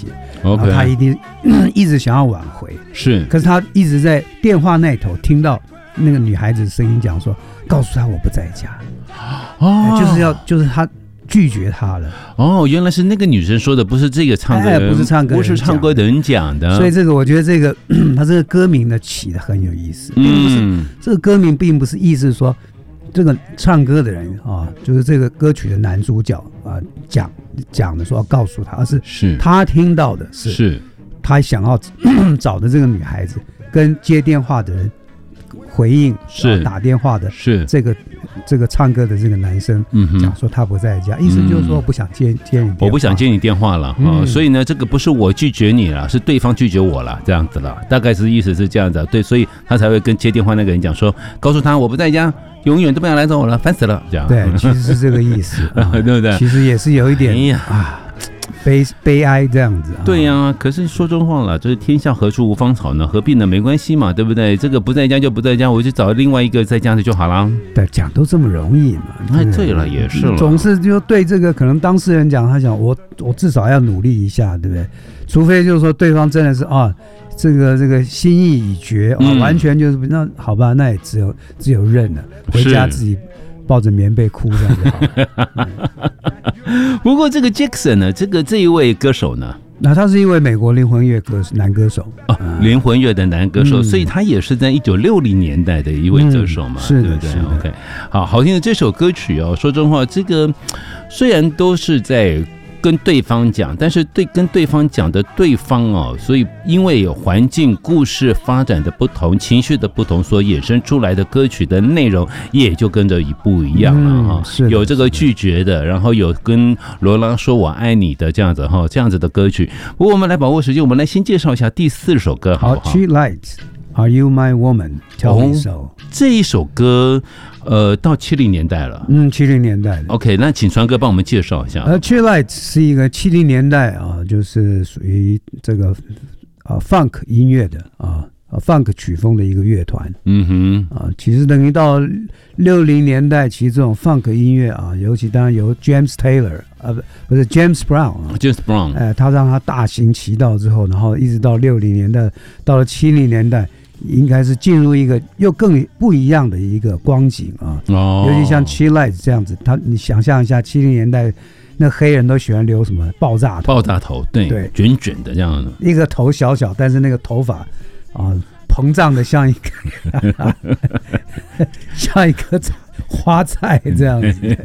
解， OK， 然后他一定一直想要挽回， 是， 可是他一直在电话那头听到那个女孩子的声音讲说，告诉他我不在家，就是他拒绝他了。 哦，原来是那个女生说的，不是这个唱歌人， 不是唱歌人， 不是唱歌的人讲的。 所以这个我觉得这个他这个歌名呢起得很有意思，这个歌名并不是意思说这个唱歌的人啊，就是这个歌曲的男主角啊讲的说要告诉他，而是他听到的是他想要找的这个女孩子跟接电话的人回应，是打电话的，是这个唱歌的这个男生讲说他不在家，意思就是说我不想接你电话， 我不想接你电话了，所以呢，这个不是我拒绝你了，是对方拒绝我了，这样子了，大概是意思是这样子，对，所以他才会跟接电话那个人讲说，告诉他我不在家，永远都不要来找我了，烦死了，这样。 对，其实是这个意思， 对不对？ 其实也是有一点悲哀这样子。 对呀，可是说真话了，就是天下何处无芳草呢？何必呢？没关系嘛，对不对？这个不在家就不在家，我就找另外一个在家的就好了。 对，讲都这么容易嘛。 哎，对了，也是了。 总是就对这个可能当事人讲，他讲我至少要努力一下，对不对？除非就是说对方真的是这个心意已决完全就是那好吧，那也只有认了，回家自己抱着棉被哭这样就好。 不过这个 Jackson 呢，这一位歌手呢， 那他是一位美国灵魂乐男歌手灵魂乐的男歌手，所以他也是在1960年代的一位歌手嘛， 是的， 对不对 ？OK， 好听的这首歌曲说真话，这个虽然都是在跟对方讲，但是跟对方讲的对方所以因为有环境、故事发展的不同、情绪的不同，所衍生出来的歌曲的内容也就跟着不一样了有这个拒绝的，然后有跟罗拉说我爱你的这样子这样子的歌曲。不过我们来把握时间，我们来先介绍一下第4首歌，好不好？ She Lights。Are you my woman? Tell me so。 这一首歌，到70年代了。 70年代的。 OK， 那请川哥帮我们介绍一下。 She Lights 是一个70年代就是属于这个funk 音乐的funk 曲风的一个乐团。其实等于到60年代，其实这种 funk 音乐尤其当然由 James Taylor 不是 James Brown 他让他大行其道之后，然后一直到60年代，到了70年代。应该是进入一个又更不一样的一个光景尤其像 She Lights 这样子，你想象一下70年代那黑人都喜欢留什么爆炸头，对， 卷卷的这样的， 一个头小小，但是那个头发膨胀的像一个像一颗花菜这样子。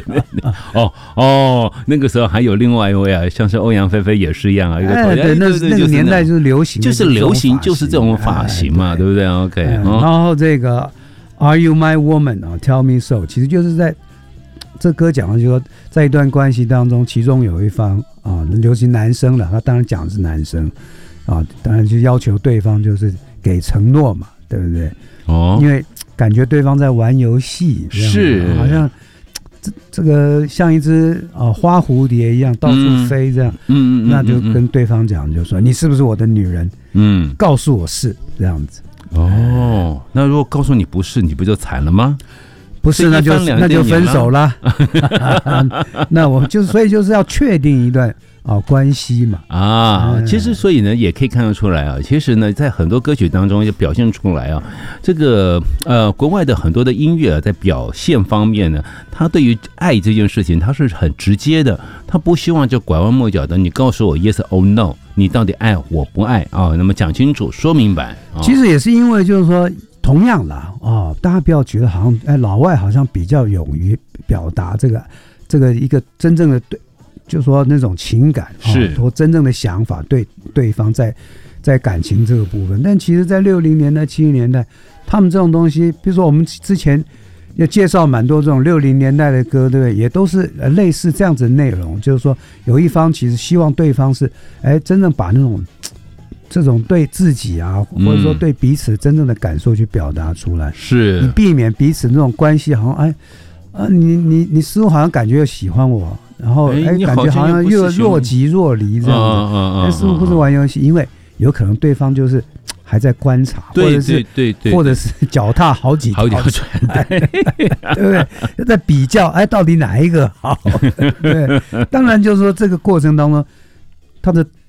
那个时候还有另外一位像是欧阳菲菲也是一样对，那个年代就是流行， 就是这种发型嘛，对不对 ？OK， 然后这个 Are you my woman? Tell me so， 其实就是在这歌讲的就是说，在一段关系当中，其中有一方尤其男生了，他当然讲的是男生当然就要求对方就是给承诺嘛，对不对？因为感觉对方在玩游戏，是好像这个像一只花蝴蝶一样到处飞这样，那就跟对方讲，就说你是不是我的女人？告诉我是这样子。 那如果告诉你不是，你不就惨了吗？ 不是，那就分手了。那我所以就是要确定一段关系嘛其实所以呢也可以看得出来其实呢在很多歌曲当中也表现出来这个国外的很多的音乐在表现方面呢，他对于爱这件事情他是很直接的，他不希望就拐弯抹角的，你告诉我 yes or no， 你到底爱我不爱那么讲清楚说明白其实也是因为就是说同样啦大家不要觉得好像老外好像比较勇于表达这个一个真正的就是说那种情感或真正的想法对方在感情这个部分，但其实在60年代70年代他们这种东西，比如说我们之前也介绍蛮多这种60年代的歌，对不对？也都是类似这样子的内容，就是说有一方其实希望对方是真正把那种这种对自己或者说对彼此真正的感受去表达出来，是你避免彼此那种关系好像你似乎好像感觉又喜欢我，然后感觉好像又若即若离这样子，似乎不是玩游戏，因为有可能对方就是还在观察，或者是脚踏好几条船，对不对？在比较到底哪一个好？对，当然就是说这个过程当中，他的